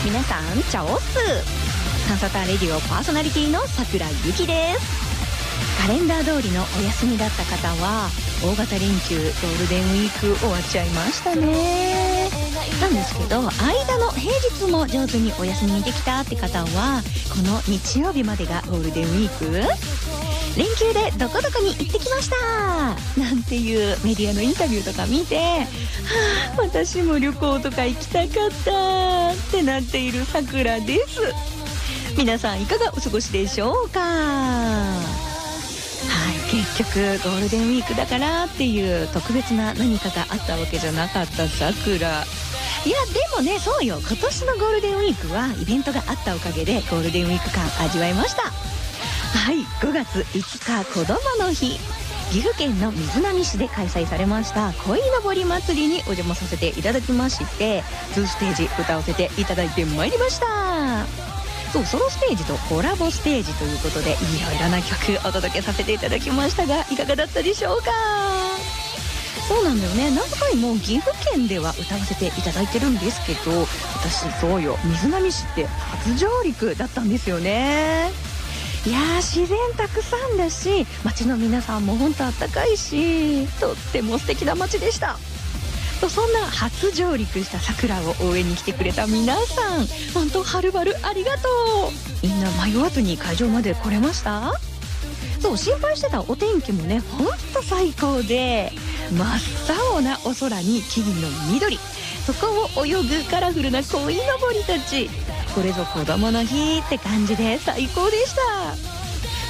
皆さんチャオス。カンサタレディオパーソナリティの桜井由紀です。カレンダー通りのお休みだった方は大型連休ゴールデンウィーク終わっちゃいましたね。なんですけど間の平日も上手にお休みにできたって方はこの日曜日までがゴールデンウィーク、連休でどこどこに行ってきましたなんていうメディアのインタビューとか見て、私も旅行とか行きたかったってなっている桜です。皆さんいかがお過ごしでしょうか。結局ゴールデンウィークだからっていう特別な何かがあったわけじゃなかった桜。いやでもね、そうよ、今年のゴールデンウィークはイベントがあったおかげでゴールデンウィーク感味わいました。はい、5月5日子どもの日、岐阜県の瑞浪市で開催されました鯉のぼり祭りにお邪魔させていただきまして、2ステージ歌わせていただいてまいりました。そう、ソロステージとコラボステージということでいろいろな曲お届けさせていただきましたが、いかがだったでしょうか。そうなんだよね、何回も岐阜県では歌わせていただいてるんですけど、私そうよ、瑞浪市って初上陸だったんですよね。いやー、自然たくさんだし街の皆さんも本当あったかいし、とっても素敵な街でした。そんな初上陸した桜を応援に来てくれた皆さん、本当はるばるありがとう。みんな迷わずに会場まで来れました。そう、心配してたお天気もね、ほんと最高で、真っ青なお空に木々の緑、そこを泳ぐカラフルな鯉のぼりたち、これぞ子供の日って感じで最高でした。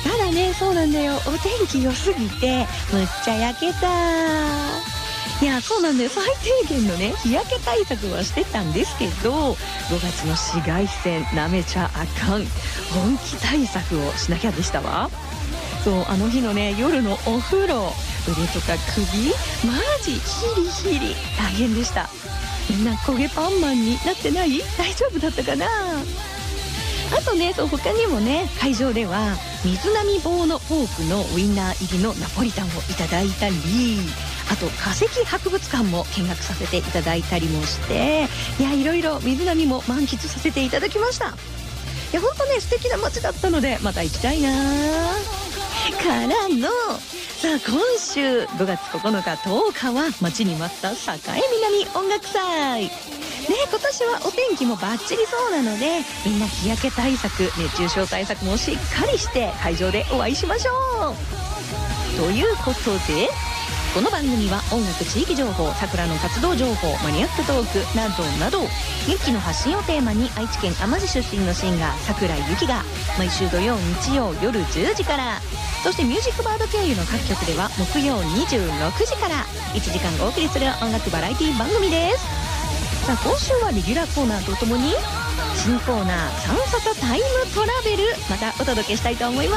ただね、そうなんだよ、お天気良すぎてむっちゃ焼けた。いや、そうなんだよ、最低限のね日焼け対策はしてたんですけど、5月の紫外線なめちゃあかん、本気対策をしなきゃでしたわ。そう、あの日のね夜のお風呂、腕とか首マジヒリヒリ大変でした。みんな焦げパンマンになってない？大丈夫だったかな。あとね、そう、他にもね会場では水波棒のフォークのウインナー入りのナポリタンをいただいたり、あと化石博物館も見学させていただいたりもして、いや、いろいろ水波も満喫させていただきました。いや、ほんとね素敵な街だったのでまた行きたいな。からのさあ、今週5月9日10日は待ちに待った栄南音楽祭ね。今年はお天気もバッチリそうなので、みんな日焼け対策、熱中症対策もしっかりして会場でお会いしましょう。ということで、この番組は音楽、地域情報、桜の活動情報、マニアックトークなどなど、元気の発信をテーマに愛知県あま市出身のシンガー桜井由紀が毎週土曜日曜夜10時から、そしてミュージックバード経由の各局では木曜26時から1時間お送りする音楽バラエティ番組です。さあ、今週はレギュラーコーナーとともに新コーナーサンササタイムトラベル、またお届けしたいと思います。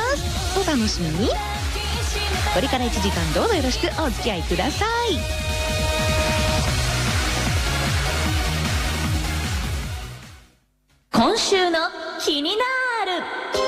お楽しみに。これから1時間どうぞよろしくお付き合いください。今週の気になる